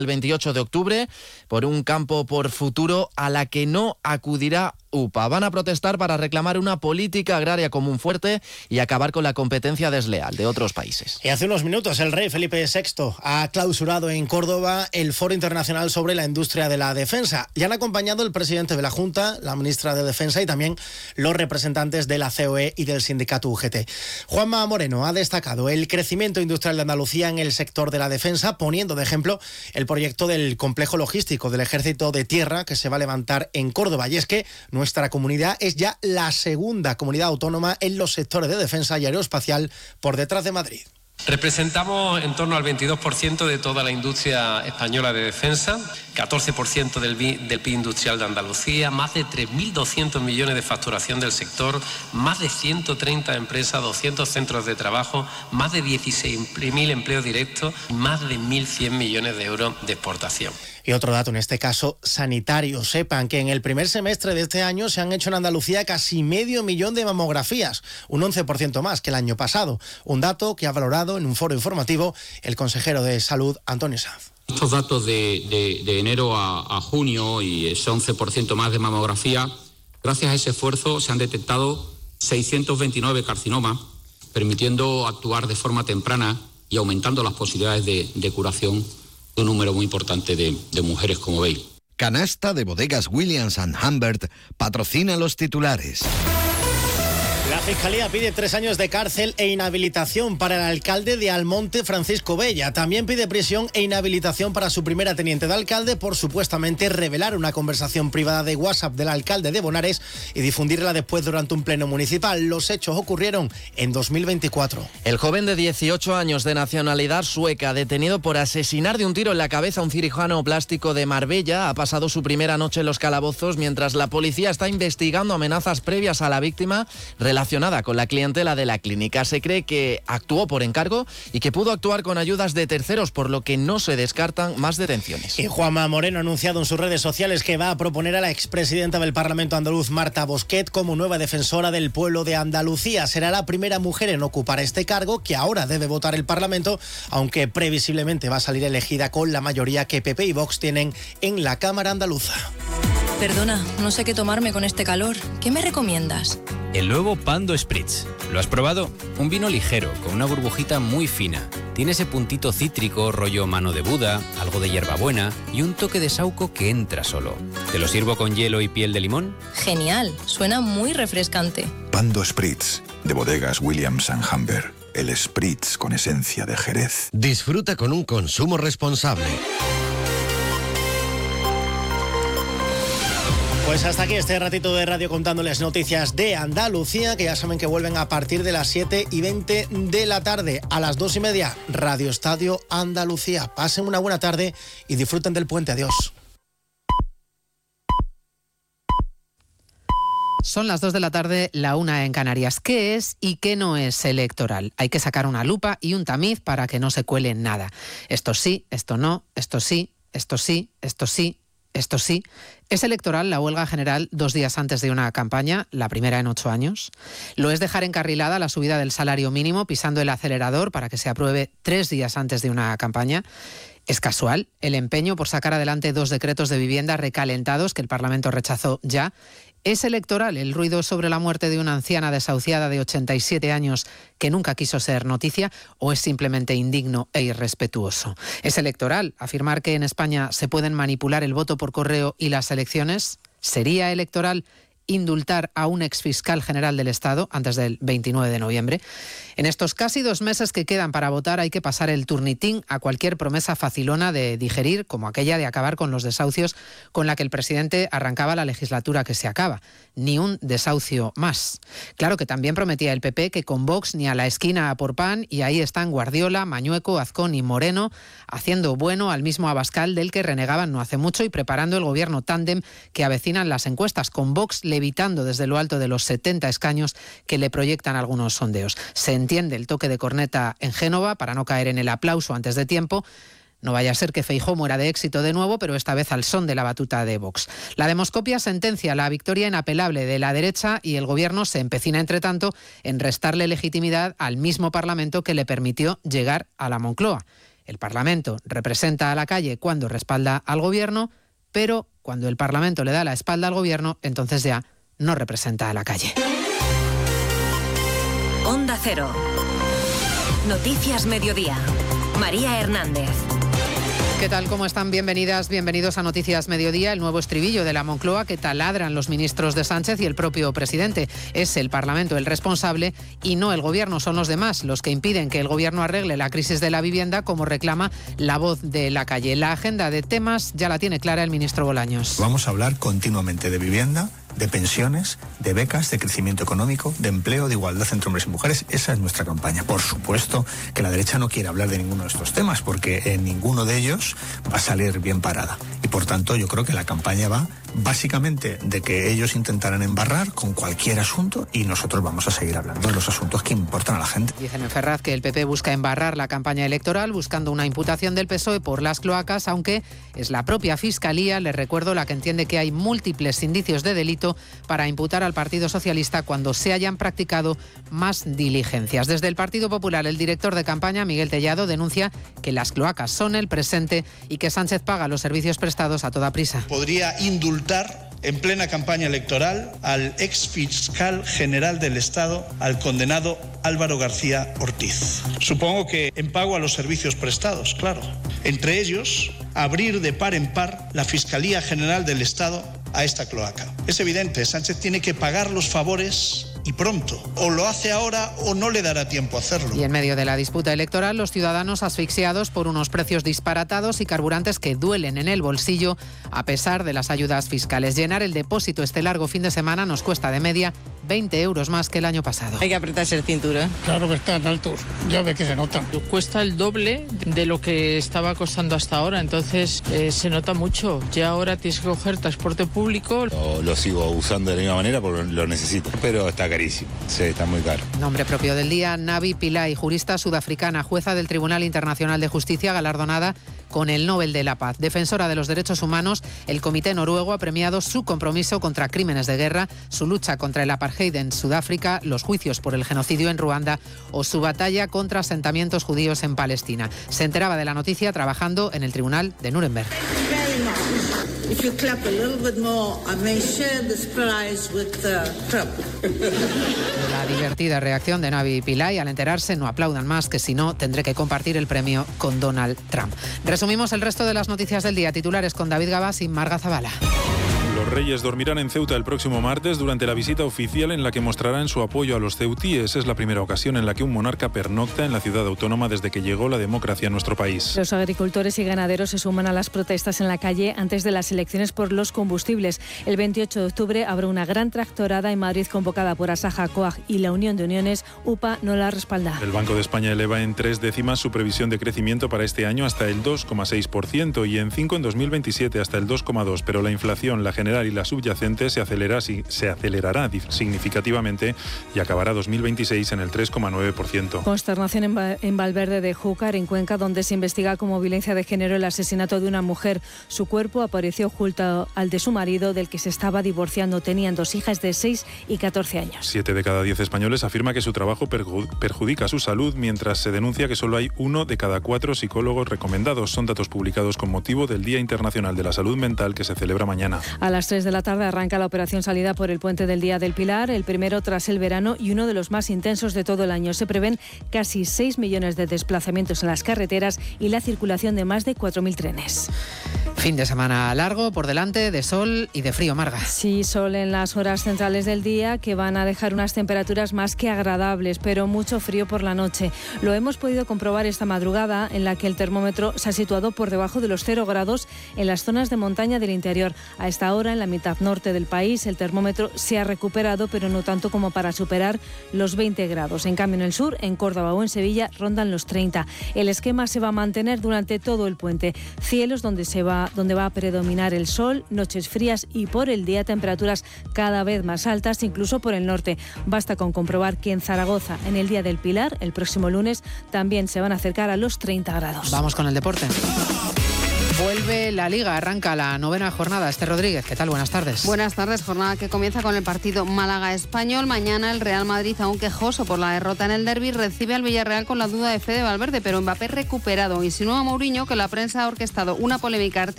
el 28 de octubre por un campo por futuro a la que no acudirá UPA. Van a protestar para reclamar una política agraria común fuerte y acabar con la competencia desleal de otros países. Y hace unos minutos el rey Felipe VI ha clausurado en Córdoba el Foro Internacional sobre la Industria de la Defensa. Le han acompañado el presidente de la Junta, la ministra de Defensa y también los representantes de la COE y del sindicato UGT. Juanma Moreno ha destacado el crecimiento industrial de Andalucía en el sector de la defensa, poniendo de ejemplo el proyecto del complejo logístico del Ejército de Tierra que se va a levantar en Córdoba. Y es que nuestra comunidad es ya la segunda comunidad autónoma en los sectores de defensa y aeroespacial por detrás de Madrid. Representamos en torno al 22% de toda la industria española de defensa, 14% del PIB industrial de Andalucía, más de 3.200 millones de facturación del sector, más de 130 empresas, 200 centros de trabajo, más de 16.000 empleos directos y más de 1.100 millones de euros de exportación. Y otro dato, en este caso sanitario. Sepan que en el primer semestre de este año se han hecho en Andalucía casi 500.000 de mamografías, un 11% más que el año pasado. Un dato que ha valorado en un foro informativo el consejero de Salud, Antonio Sanz. Estos datos de enero a junio y ese 11% más de mamografía, gracias a ese esfuerzo se han detectado 629 carcinomas, permitiendo actuar de forma temprana y aumentando las posibilidades de curación de un número muy importante de mujeres, como veis. Canasta de Bodegas Williams & Humbert patrocina los titulares. La Fiscalía pide 3 años de cárcel e inhabilitación para el alcalde de Almonte, Francisco Bella. También pide prisión e inhabilitación para su primera teniente de alcalde por supuestamente revelar una conversación privada de WhatsApp del alcalde de Bonares y difundirla después durante un pleno municipal. Los hechos ocurrieron en 2024. El joven de 18 años de nacionalidad sueca, detenido por asesinar de un tiro en la cabeza a un cirujano plástico de Marbella, ha pasado su primera noche en los calabozos mientras la policía está investigando amenazas previas a la víctima relacionada con la clientela de la clínica. Se cree que actuó por encargo y que pudo actuar con ayudas de terceros, por lo que no se descartan más detenciones. Y Juanma Moreno ha anunciado en sus redes sociales que va a proponer a la expresidenta del Parlamento andaluz, Marta Bosquet, como nueva defensora del pueblo de Andalucía. Será la primera mujer en ocupar este cargo, que ahora debe votar el Parlamento, aunque previsiblemente va a salir elegida con la mayoría que PP y Vox tienen en la Cámara andaluza. Perdona, no sé qué tomarme con este calor. ¿Qué me recomiendas? El nuevo Pando Spritz. ¿Lo has probado? Un vino ligero, con una burbujita muy fina. Tiene ese puntito cítrico, rollo mano de Buda, algo de hierbabuena y un toque de saúco que entra solo. ¿Te lo sirvo con hielo y piel de limón? Genial, suena muy refrescante. Pando Spritz, de Bodegas Williams & Humbert. El Spritz con esencia de Jerez. Disfruta con un consumo responsable. Pues hasta aquí este ratito de radio contándoles noticias de Andalucía, que ya saben que vuelven a partir de las 7:20 de la tarde. A las 2:30, Radio Estadio Andalucía. Pasen una buena tarde y disfruten del puente. Adiós. Son las 2 de la tarde, la 1 en Canarias. ¿Qué es y qué no es electoral? Hay que sacar una lupa y un tamiz para que no se cuele nada. Esto sí, esto no, esto sí, esto sí, esto sí, esto sí. ¿Es electoral la huelga general 2 días antes de una campaña, la primera en 8 años? ¿Lo es dejar encarrilada la subida del salario mínimo pisando el acelerador para que se apruebe 3 días antes de una campaña? ¿Es casual el empeño por sacar adelante 2 decretos de vivienda recalentados que el Parlamento rechazó ya? ¿Es electoral el ruido sobre la muerte de una anciana desahuciada de 87 años que nunca quiso ser noticia, o es simplemente indigno e irrespetuoso? ¿Es electoral afirmar que en España se pueden manipular el voto por correo y las elecciones? ¿Sería electoral indultar a un exfiscal general del Estado antes del 29 de noviembre? En estos casi 2 meses que quedan para votar hay que pasar el turnitín a cualquier promesa facilona de digerir, como aquella de acabar con los desahucios con la que el presidente arrancaba la legislatura que se acaba. Ni un desahucio más. Claro que también prometía el PP que con Vox ni a la esquina a por pan, y ahí están Guardiola, Mañueco, Azcón y Moreno haciendo bueno al mismo Abascal del que renegaban no hace mucho y preparando el gobierno tándem que avecinan las encuestas, con Vox levitando desde lo alto de los 70 escaños que le proyectan algunos sondeos. Se entiende el toque de corneta en Génova para no caer en el aplauso antes de tiempo. No vaya a ser que Feijóo muera de éxito de nuevo, pero esta vez al son de la batuta de Vox. La Demoscopia sentencia la victoria inapelable de la derecha y el gobierno se empecina, entre tanto, en restarle legitimidad al mismo Parlamento que le permitió llegar a la Moncloa. El Parlamento representa a la calle cuando respalda al Gobierno, pero cuando el Parlamento le da la espalda al Gobierno, entonces ya no representa a la calle. Onda Cero. Noticias Mediodía. María Hernández. ¿Qué tal? ¿Cómo están? Bienvenidas, bienvenidos a Noticias Mediodía, el nuevo estribillo de la Moncloa que taladran los ministros de Sánchez y el propio presidente. Es el Parlamento el responsable y no el Gobierno, son los demás los que impiden que el Gobierno arregle la crisis de la vivienda, como reclama la voz de la calle. La agenda de temas ya la tiene clara el ministro Bolaños. Vamos a hablar continuamente de vivienda, de pensiones, de becas, de crecimiento económico, de empleo, de igualdad entre hombres y mujeres. Esa es nuestra campaña. Por supuesto que la derecha no quiere hablar de ninguno de estos temas, porque en ninguno de ellos va a salir bien parada. Y por tanto yo creo que la campaña va básicamente de que ellos intentarán embarrar con cualquier asunto y nosotros vamos a seguir hablando de los asuntos que importan a la gente. Dicen en Ferraz que el PP busca embarrar la campaña electoral buscando una imputación del PSOE por las cloacas, aunque es la propia Fiscalía, les recuerdo, la que entiende que hay múltiples indicios de delito para imputar al Partido Socialista cuando se hayan practicado más diligencias. Desde el Partido Popular, el director de campaña, Miguel Tellado, denuncia que las cloacas son el presente y que Sánchez paga los servicios prestados a toda prisa. Podría indultar en plena campaña electoral al ex fiscal general del Estado, al condenado Álvaro García Ortiz. Supongo que en pago a los servicios prestados, claro. Entre ellos, abrir de par en par la Fiscalía General del Estado a esta cloaca. Es evidente, Sánchez tiene que pagar los favores y pronto. O lo hace ahora o no le dará tiempo a hacerlo. Y en medio de la disputa electoral, los ciudadanos asfixiados por unos precios disparatados y carburantes que duelen en el bolsillo a pesar de las ayudas fiscales. Llenar el depósito este largo fin de semana nos cuesta de media 20 euros más que el año pasado. Hay que apretarse el cinturón. Claro que están altos, ya ve que se notan. Cuesta el doble de lo que estaba costando hasta ahora, entonces se nota mucho. Ya ahora tienes que coger transporte público. Lo sigo usando de la misma manera porque lo necesito, pero está carísimo, sí, está muy caro. Nombre propio del día, Navi Pillay, jurista sudafricana, jueza del Tribunal Internacional de Justicia, galardonada con el Nobel de la Paz. Defensora de los derechos humanos, el Comité Noruego ha premiado su compromiso contra crímenes de guerra, su lucha contra el apartheid en Sudáfrica, los juicios por el genocidio en Ruanda o su batalla contra asentamientos judíos en Palestina. Se enteraba de la noticia trabajando en el Tribunal de Nuremberg. La divertida reacción de Navi Pillay al enterarse: no aplaudan más, que si no tendré que compartir el premio con Donald Trump. Resumimos el resto de las noticias del día. Titulares con David Gabás y Marga Zabala. Los Reyes dormirán en Ceuta el próximo martes durante la visita oficial en la que mostrarán su apoyo a los ceutíes. Es la primera ocasión en la que un monarca pernocta en la ciudad autónoma desde que llegó la democracia a nuestro país. Los agricultores y ganaderos se suman a las protestas en la calle antes de las elecciones por los combustibles. El 28 de octubre habrá una gran tractorada en Madrid convocada por Asaja, COAG y la Unión de Uniones. UPA no la respalda. El Banco de España eleva en 3 décimas su previsión de crecimiento para este año hasta el 2,6% y en 5 en 2027 hasta el 2,2%, pero la inflación, la general y la subyacente se acelerará significativamente y acabará 2026 en el 3,9%. Consternación en Valverde de Júcar, en Cuenca, donde se investiga como violencia de género el asesinato de una mujer. Su cuerpo apareció junto al de su marido, del que se estaba divorciando. Tenían 2 hijas de 6 y 14 años. 7 de cada 10 españoles afirma que su trabajo perjudica su salud, mientras se denuncia que solo hay 1 de cada 4 psicólogos recomendados. Son datos publicados con motivo del Día Internacional de la Salud Mental, que se celebra mañana. A las 3 de la tarde arranca la operación salida por el puente del Día del Pilar, el primero tras el verano y uno de los más intensos de todo el año. Se prevén casi 6 millones de desplazamientos en las carreteras y la circulación de más de 4.000 trenes. Fin de semana largo por delante, de sol y de frío, Marga. Sí, sol en las horas centrales del día, que van a dejar unas temperaturas más que agradables, pero mucho frío por la noche. Lo hemos podido comprobar esta madrugada, en la que el termómetro se ha situado por debajo de los 0 grados en las zonas de montaña del interior. A esta hora, en la mitad norte del país, el termómetro se ha recuperado, pero no tanto como para superar los 20 grados. En cambio, en el sur, en Córdoba o en Sevilla, rondan los 30. El esquema se va a mantener durante todo el puente. Cielos donde va a predominar el sol, noches frías y por el día temperaturas cada vez más altas, incluso por el norte. Basta con comprobar que en Zaragoza, en el Día del Pilar, el próximo lunes, también se van a acercar a los 30 grados. Vamos con el deporte. Vuelve la Liga, arranca la 9ª jornada. Esther Rodríguez, ¿qué tal? Buenas tardes. Buenas tardes, jornada que comienza con el partido Málaga-Español. Mañana el Real Madrid, aún quejoso por la derrota en el derbi, recibe al Villarreal con la duda de Fede Valverde, pero Mbappé recuperado. Insinúa Mourinho que la prensa ha orquestado una polémica artística